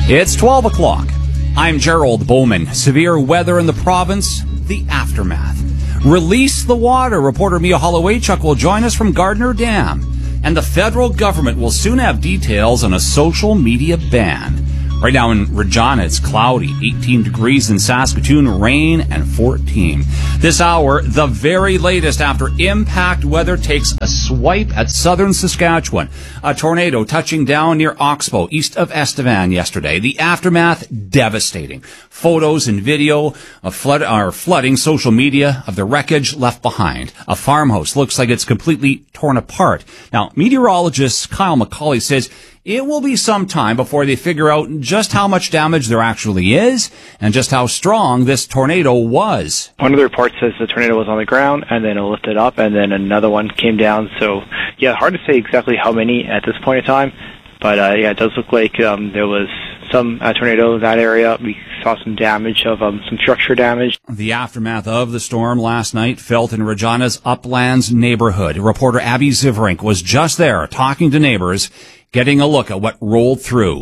It's 12 o'clock. I'm Gerald Bowman. Severe weather in the province, the aftermath. Release the water. Reporter Mia Holloway-Chuck will join us from Gardner Dam. And the federal government will soon have details on a social media ban. Right now in Regina, it's cloudy, 18 degrees in Saskatoon, rain, and 14. This hour, the very latest after impact weather takes a swipe at southern Saskatchewan. A tornado touching down near Oxbow, east of Estevan yesterday. The aftermath, devastating. Photos and video of flooding social media of the wreckage left behind. A farmhouse looks like it's completely torn apart. Now, meteorologist Kyle McCauley says it will be some time before they figure out just how much damage there actually is and just how strong this tornado was. One of the reports says the tornado was on the ground and then it lifted up and then another one came down. So, yeah, hard to say exactly how many at this point in time. But, yeah, it does look like there was some tornado in that area. We saw some damage of some structure damage. The aftermath of the storm last night felt in Regina's Uplands neighborhood. Reporter Abby Zivrink was just there talking to neighbors, getting a look at what rolled through.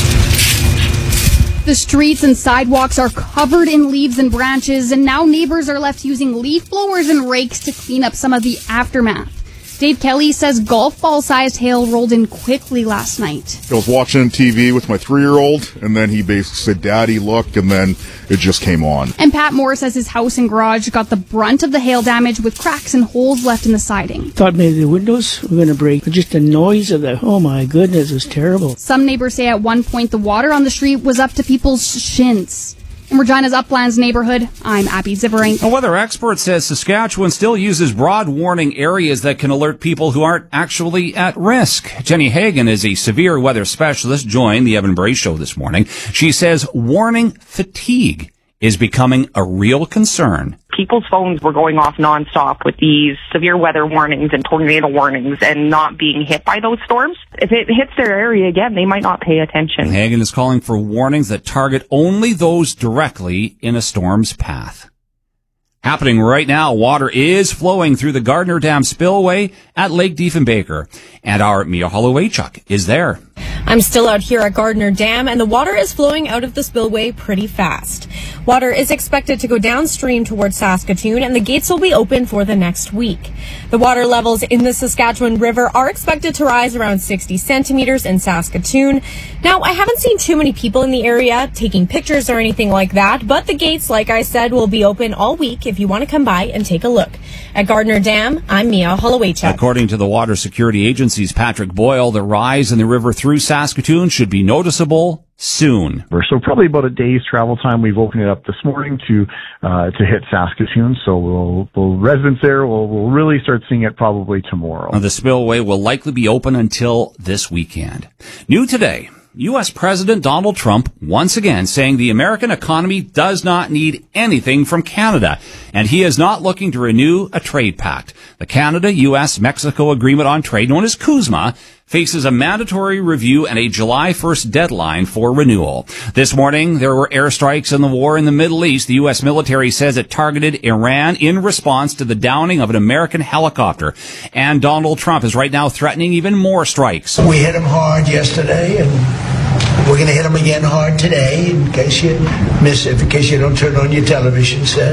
The streets and sidewalks are covered in leaves and branches, and now neighbors are left using leaf blowers and rakes to clean up some of the aftermath. Dave Kelly says golf ball-sized hail rolled in quickly last night. I was watching TV with my 3-year-old, and then he basically said, "Daddy, look," and then it just came on. And Pat Moore says his house and garage got the brunt of the hail damage with cracks and holes left in the siding. Thought maybe the windows were going to break. Just the noise of that, oh my goodness, it was terrible. Some neighbors say at one point the water on the street was up to people's shins. In Regina's Uplands neighborhood, I'm Abby Zivrink. A weather expert says Saskatchewan still uses broad warning areas that can alert people who aren't actually at risk. Jenny Hagan is a severe weather specialist, joined the Evan Bray Show this morning. She says warning fatigue is becoming a real concern. People's phones were going off nonstop with these severe weather warnings and tornado warnings and not being hit by those storms. If it hits their area again, they might not pay attention. Hagan is calling for warnings that target only those directly in a storm's path. Happening right now, water is flowing through the Gardner Dam spillway at Lake Diefenbaker. And our Mia Holloway-Chuck is there. I'm still out here at Gardner Dam, and the water is flowing out of the spillway pretty fast. Water is expected to go downstream towards Saskatoon, and the gates will be open for the next week. The water levels in the Saskatchewan River are expected to rise around 60 centimeters in Saskatoon. Now, I haven't seen too many people in the area taking pictures or anything like that, but the gates, like I said, will be open all week if you want to come by and take a look. At Gardner Dam, I'm Mia Holloway-Chuck. According to the Water Security Agency's Patrick Boyle, the rise in the river through Saskatoon should be noticeable soon. So probably about a day's travel time. We've opened it up this morning to hit Saskatoon. So residents there will really start seeing it probably tomorrow. The spillway will likely be open until this weekend. New today, U.S. President Donald Trump once again saying the American economy does not need anything from Canada, and he is not looking to renew a trade pact. The Canada-U.S.-Mexico Agreement on Trade, known as CUSMA, faces a mandatory review and a July 1st deadline for renewal. This morning, there were airstrikes in the war in the Middle East. The U.S. military says it targeted Iran in response to the downing of an American helicopter. And Donald Trump is right now threatening even more strikes. We hit him hard yesterday, and we're going to hit him again hard today, in case you miss it, in case you don't turn on your television set.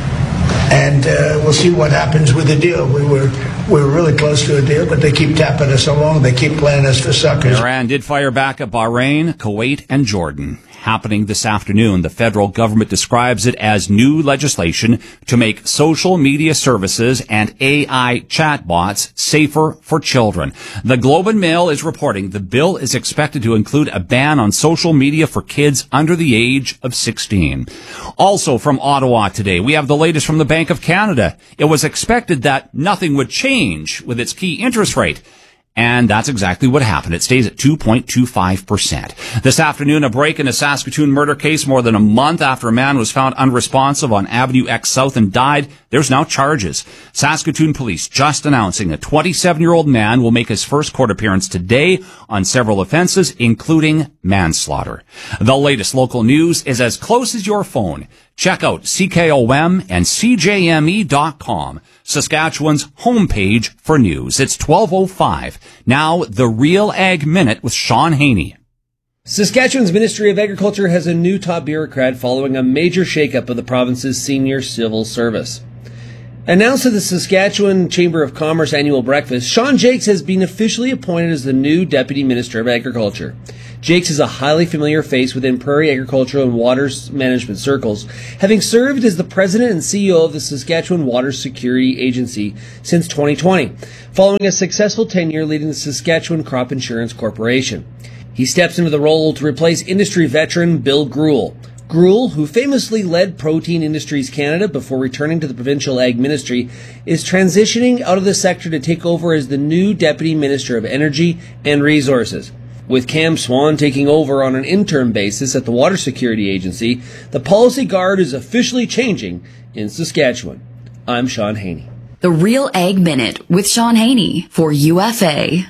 And we'll see what happens with the deal. We were really close to a deal, but they keep tapping us along. They keep playing us for suckers. Iran did fire back at Bahrain, Kuwait, and Jordan. Happening this afternoon, the federal government describes it as new legislation to make social media services and AI chatbots safer for children. The Globe and Mail is reporting the bill is expected to include a ban on social media for kids under the age of 16. Also from Ottawa today, we have the latest from the Bank of Canada. It was expected that nothing would change with its key interest rate. And that's exactly what happened. It stays at 2.25%. This afternoon, a break in a Saskatoon murder case more than a month after a man was found unresponsive on Avenue X South and died. There's now charges. Saskatoon police just announcing a 27-year-old man will make his first court appearance today on several offenses, including manslaughter. The latest local news is as close as your phone. Check out CKOM and CJME.com, Saskatchewan's homepage for news. It's 12:05. Now, the Real Ag Minute with Sean Haney. Saskatchewan's Ministry of Agriculture has a new top bureaucrat following a major shakeup of the province's senior civil service. Announced at the Saskatchewan Chamber of Commerce annual breakfast, Sean Jakes has been officially appointed as the new Deputy Minister of Agriculture. Jakes is a highly familiar face within prairie agricultural and water management circles, having served as the President and CEO of the Saskatchewan Water Security Agency since 2020, following a successful tenure leading the Saskatchewan Crop Insurance Corporation. He steps into the role to replace industry veteran Bill Greuel. Greuel, who famously led Protein Industries Canada before returning to the Provincial Ag Ministry, is transitioning out of the sector to take over as the new Deputy Minister of Energy and Resources. With Cam Swan taking over on an interim basis at the Water Security Agency, the policy guard is officially changing in Saskatchewan. I'm Sean Haney. The Real Ag Minute with Sean Haney for UFA.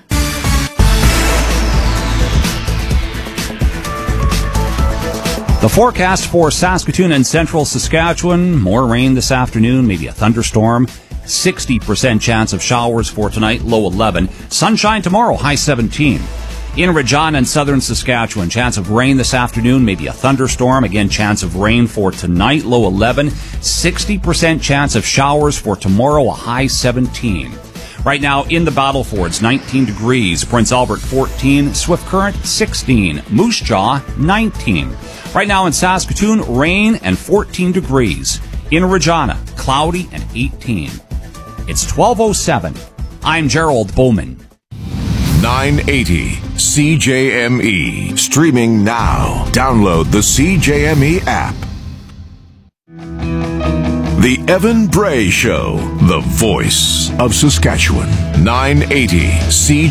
The forecast for Saskatoon and central Saskatchewan, more rain this afternoon, maybe a thunderstorm. 60% chance of showers for tonight, low 11. Sunshine tomorrow, high 17. In Regina and southern Saskatchewan, chance of rain this afternoon, maybe a thunderstorm. Again, chance of rain for tonight, low 11. 60% chance of showers for tomorrow, a high 17. Right now in the Battlefords, 19 degrees. Prince Albert, 14. Swift Current, 16. Moose Jaw, 19. Right now in Saskatoon, rain and 14 degrees. In Regina, cloudy and 18. It's 12:07. I'm Gerald Bowman. 980 CJME. Streaming now. Download the CJME app. The Evan Bray Show, the voice of Saskatchewan. 980 CJME.